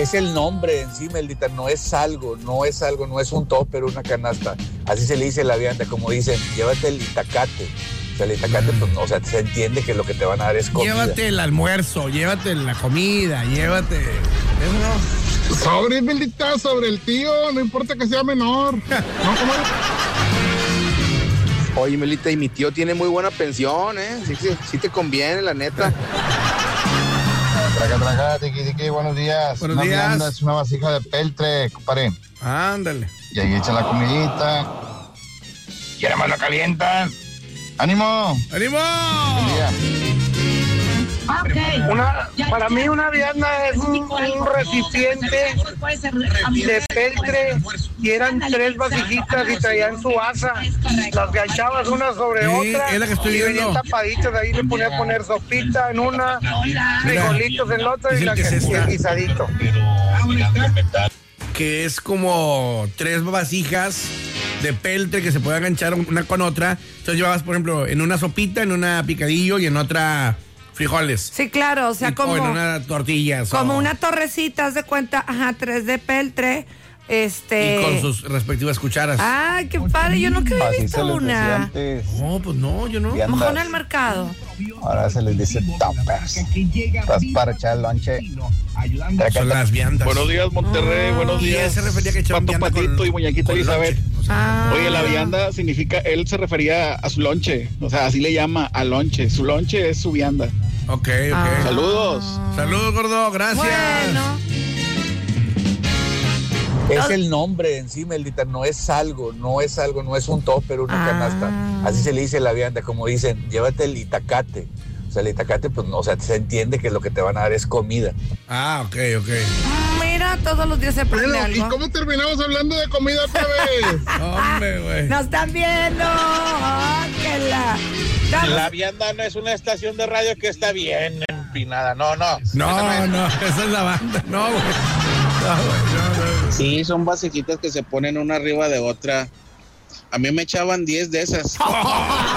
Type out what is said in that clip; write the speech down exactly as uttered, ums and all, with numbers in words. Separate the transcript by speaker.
Speaker 1: Es el nombre en sí, Meldita, no es algo, no es algo, no es un topper, una canasta. Así se le dice la vianda, como dicen, llévate el itacate. O sea, el itacate, pues, no, o sea, se entiende que lo que te van a dar es comida.
Speaker 2: Llévate el almuerzo, llévate la comida, llévate... Eso no.
Speaker 3: Sobre, Meldita, sobre el tío, no importa que sea menor. ¿No, cómo es?
Speaker 4: Oye, Melita, y mi tío tiene muy buena pensión, ¿eh? Sí, sí, sí te conviene, la neta.
Speaker 3: Traga, traga, tiqui, tiqui, buenos días.
Speaker 2: Buenos
Speaker 3: una
Speaker 2: días.
Speaker 3: vianda es una vasija de peltre, compadre.
Speaker 2: Ándale.
Speaker 3: Y ahí echa la comidita. Y además la calientan. ¡Ánimo!
Speaker 2: ¡Ánimo!
Speaker 3: Buen día.
Speaker 5: Una, para mí una vianda es un, un recipiente de peltre y eran tres vasijitas y traían su asa. Las ganchabas una sobre
Speaker 2: Sí,
Speaker 5: otra
Speaker 2: es la que estoy
Speaker 5: y
Speaker 2: viendo.
Speaker 5: venían tapaditas. De ahí le ponía a poner sopita en una, frijolitos en la otra y,
Speaker 2: Dicen
Speaker 5: la
Speaker 2: que es
Speaker 5: que, y
Speaker 2: esta.
Speaker 5: el guisadito.
Speaker 2: Que es como tres vasijas de peltre que se puede enganchar una con otra. Entonces llevabas, por ejemplo, en una sopita, en una picadillo y en otra frijoles.
Speaker 6: Sí, claro, o sea,
Speaker 2: Y-
Speaker 6: como,
Speaker 2: o en una tortilla.
Speaker 6: como una torrecita, haz de cuenta, ajá, tres de peltre, este...
Speaker 2: Y con sus respectivas cucharas.
Speaker 6: Ay, qué padre, yo nunca había
Speaker 3: Así se
Speaker 6: visto
Speaker 3: les decía
Speaker 6: una.
Speaker 3: antes.
Speaker 2: No, pues no, yo no.
Speaker 6: A lo mejor en el mercado.
Speaker 3: Ahora se les dice toppers. Estás para echar el lonche.
Speaker 2: Son las viandas.
Speaker 7: Buenos días, Monterrey, buenos
Speaker 2: Y él
Speaker 7: días.
Speaker 2: se refería que echaban
Speaker 7: Pato
Speaker 2: vianda
Speaker 7: Patito
Speaker 2: con-
Speaker 7: y muñequita
Speaker 2: con
Speaker 7: Elizabeth.
Speaker 2: lonche. O sea,
Speaker 6: Ah.
Speaker 7: Oye, la vianda significa, él se refería a su lonche, o sea, así le llama a lonche. Su lonche es su vianda.
Speaker 2: ok, ok.
Speaker 6: Ah.
Speaker 7: Saludos.
Speaker 2: Saludos, gordo, gracias.
Speaker 6: Bueno,
Speaker 1: Es el nombre en sí, Meldita, no es algo, no es algo, no es un topper, una
Speaker 6: Ah.
Speaker 1: canasta. Así se le dice la vianda, como dicen, llévate el itacate. O sea, el itacate, pues, no, o sea, se entiende que lo que te van a dar es comida.
Speaker 2: Ah, ok, ok.
Speaker 6: mira, todos los días se aprende
Speaker 3: Bueno, ¿y
Speaker 6: algo.
Speaker 3: cómo terminamos hablando de comida otra vez?
Speaker 2: Hombre, güey.
Speaker 6: ¡Nos están viendo! ¡Oh, que la... Estamos-
Speaker 8: La vianda no es una estación de radio que está bien empinada, no, no.
Speaker 2: No, no, esa es la banda. No, güey. No, güey, no, no.
Speaker 4: Sí, son vasijitas que se ponen una arriba de otra. A mí me echaban diez de esas.